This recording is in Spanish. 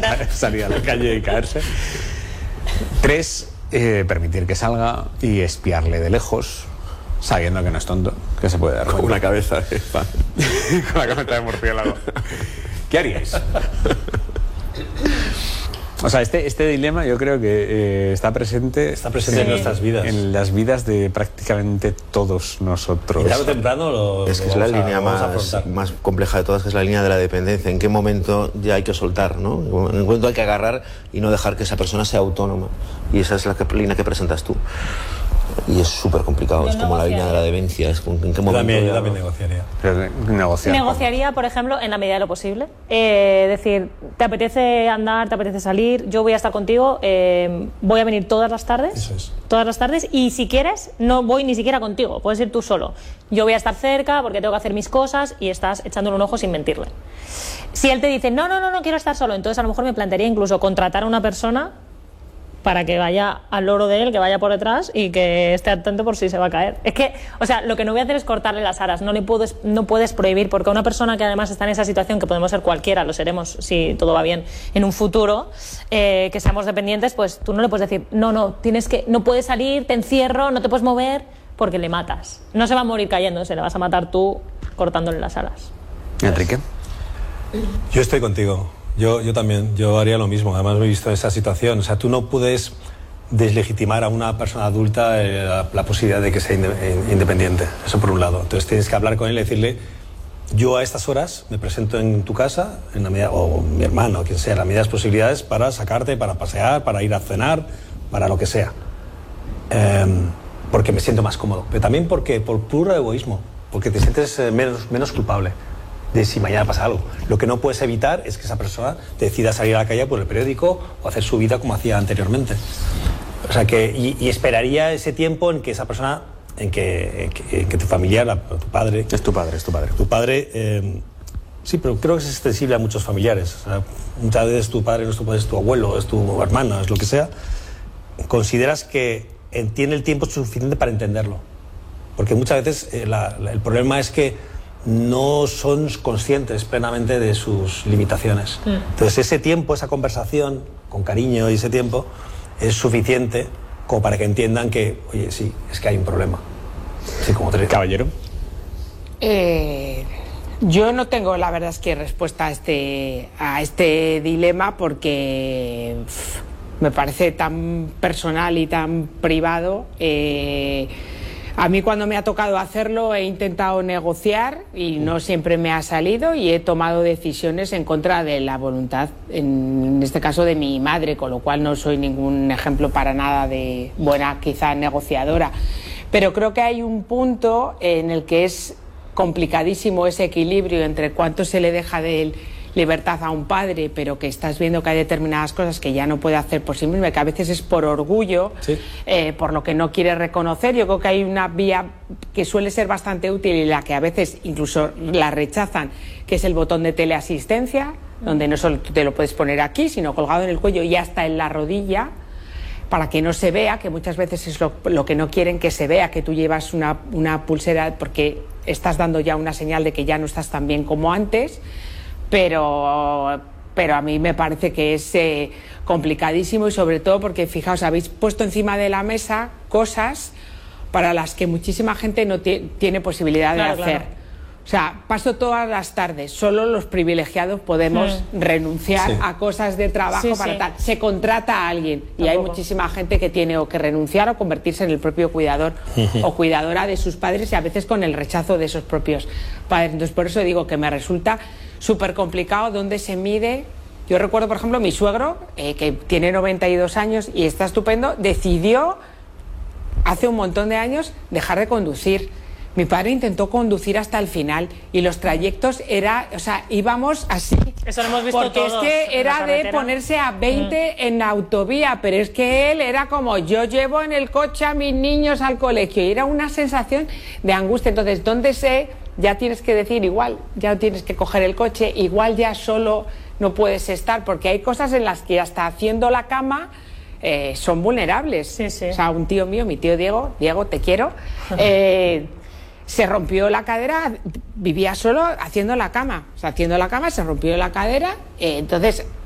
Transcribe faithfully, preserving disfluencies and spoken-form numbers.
salir a la calle y caerse. Tres, eh, permitir que salga y espiarle de lejos, sabiendo que no es tonto, que se puede dar con cuenta. una cabeza de pan. Con la cabeza de murciélago. ¿Qué haríais? O sea, este, este dilema yo creo que eh, está presente, está presente en, en nuestras vidas. En las vidas de prácticamente todos nosotros. Y tarde o temprano lo, es que lo es la a, línea más, más compleja de todas, que es la línea de la dependencia. ¿En qué momento ya hay que soltar, ¿no? En qué momento hay que agarrar y no dejar que esa persona sea autónoma. Y esa es la que, línea que presentas tú. Y es súper complicado, es como la línea de la demencia. Es con, ¿en qué momento? Yo también, ya... yo también negociaría. Negociar. Negociaría, por ejemplo, en la medida de lo posible. Eh, decir, ¿te apetece andar? ¿Te apetece salir? Yo voy a estar contigo, eh, voy a venir todas las tardes. Eso es. Todas las tardes. Y si quieres, no voy ni siquiera contigo, puedes ir tú solo. Yo voy a estar cerca porque tengo que hacer mis cosas y estás echándole un ojo sin mentirle. Si él te dice, no, no, no, no quiero estar solo, entonces a lo mejor me plantearía incluso contratar a una persona para que vaya al loro de él, que vaya por detrás y que esté atento por si se va a caer. Es que, o sea, lo que no voy a hacer es cortarle las alas, no le puedes, no puedes prohibir, porque a una persona que además está en esa situación, que podemos ser cualquiera, lo seremos si todo va bien en un futuro, eh, que seamos dependientes, pues tú no le puedes decir, no, no, tienes que, no puedes salir, te encierro, no te puedes mover, porque le matas. No se va a morir cayéndose, le vas a matar tú cortándole las alas. Enrique. Yo estoy contigo. Yo, yo también, yo haría lo mismo. Además me he visto esa situación. O sea, tú no puedes deslegitimar a una persona adulta eh, la, la posibilidad de que sea inde independiente. Eso por un lado. Entonces tienes que hablar con él y decirle, yo a estas horas me presento en tu casa, en la medida, o mi hermano, quien sea, las medidas posibilidades para sacarte, para pasear, para ir a cenar, para lo que sea. Eh, porque me siento más cómodo. Pero también porque, por puro egoísmo, porque te sientes eh, menos, menos culpable de si mañana pasa algo. Lo que no puedes evitar es que esa persona decida salir a la calle por el periódico o hacer su vida como hacía anteriormente. O sea que, y, y esperaría ese tiempo en que esa persona, en que, en que, en que tu familiar, la, tu padre... Es tu padre, es tu padre. Tu padre, eh, sí, pero creo que es extensible a muchos familiares. O sea, muchas veces tu padre no es tu padre, es tu abuelo, es tu hermano, es lo que sea. Consideras que tiene el tiempo suficiente para entenderlo. Porque muchas veces eh, la, la, el problema es que no son conscientes plenamente de sus limitaciones. Mm. Entonces ese tiempo, esa conversación con cariño y ese tiempo es suficiente como para que entiendan que, oye, sí, es que hay un problema. Sí, como tres. Caballero. Eh, yo no tengo, la verdad es que respuesta a este, a este dilema porque pff, me parece tan personal y tan privado. Eh, A mí cuando me ha tocado hacerlo he intentado negociar y no siempre me ha salido y he tomado decisiones en contra de la voluntad, en este caso de mi madre, con lo cual no soy ningún ejemplo para nada de buena, quizá negociadora. Pero creo que hay un punto en el que es complicadísimo ese equilibrio entre cuánto se le deja de él libertad a un padre, pero que estás viendo que hay determinadas cosas que ya no puede hacer por sí mismo, que a veces es por orgullo, sí. eh, por lo que no quiere reconocer. Yo creo que hay una vía que suele ser bastante útil y la que a veces incluso la rechazan, que es el botón de teleasistencia, donde no solo te lo puedes poner aquí, sino colgado en el cuello y hasta en la rodilla, para que no se vea, que muchas veces es lo, lo que no quieren que se vea, que tú llevas una, una pulsera porque estás dando ya una señal de que ya no estás tan bien como antes. Pero, pero a mí me parece que es eh, complicadísimo y sobre todo porque, fijaos, habéis puesto encima de la mesa cosas para las que muchísima gente no tiene posibilidad claro, de hacer. Claro. O sea, paso todas las tardes, solo los privilegiados podemos mm. renunciar sí. a cosas de trabajo sí, para sí. tal. Se contrata a alguien Tampoco. y hay muchísima gente que tiene o que renunciar o convertirse en el propio cuidador o cuidadora de sus padres y a veces con el rechazo de esos propios padres. Entonces, por eso digo que me resulta súper complicado dónde se mide. Yo recuerdo, por ejemplo, mi suegro, eh, que tiene noventa y dos años y está estupendo, decidió hace un montón de años dejar de conducir. Mi padre intentó conducir hasta el final y los trayectos era, o sea, íbamos así. Eso lo hemos visto porque todos, es que era de ponerse a veinte mm. en la autovía, pero es que él era como, yo llevo en el coche a mis niños al colegio y era una sensación de angustia. Entonces, ¿dónde sé? Ya tienes que decir igual, ya tienes que coger el coche, igual ya solo no puedes estar, porque hay cosas en las que hasta haciendo la cama eh, son vulnerables. Sí, sí. O sea, un tío mío, mi tío Diego, Diego, te quiero, eh, se rompió la cadera, vivía solo haciendo la cama, o sea, haciendo la cama, se rompió la cadera, eh, entonces